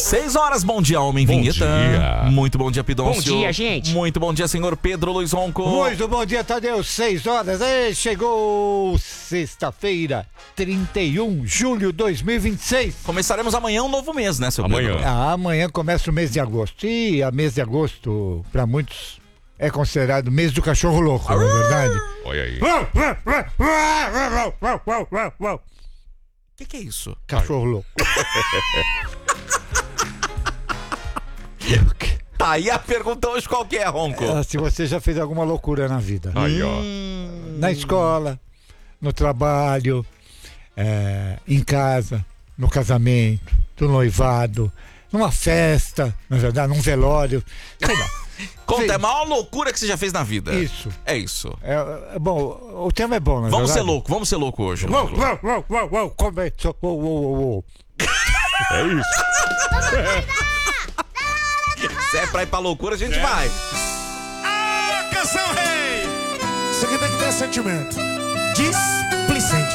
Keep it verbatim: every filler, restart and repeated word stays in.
Seis horas, bom dia, Homem Bom Vinheta. dia. Muito bom dia, Pidoncio. Bom dia, gente. Muito bom dia, senhor Pedro Luiz Ronco. Muito bom dia, Tadeu. Seis horas. Ei, chegou sexta-feira, trinta e um de julho de dois mil e vinte e seis. Começaremos amanhã um novo mês, né, seu Amanhã. Pedro? Ah, amanhã começa o mês de agosto. E a mês de agosto, para muitos, é considerado mês do cachorro louco, não é verdade? Olha aí. O que, que é isso? Cachorro louco. Tá aí a pergunta hoje qual que é, Ronco? É, se você já fez alguma loucura na vida. Aí, ó. Na escola, no trabalho, é, em casa, no casamento, no noivado, numa festa, na verdade, num velório. Sei lá. Conta, Sim. é a maior loucura que você já fez na vida. Isso. É isso. É, é bom, o tema é bom, na Vamos ser verdade. louco, vamos ser louco hoje. Uou, Ronco. uou, uou, uou, uou, começou, uou, uou, uou, uou. É isso. Se é pra ir pra loucura, a gente vai. Ah, canção rei! Isso aqui tem que ter sentimento. Displicente.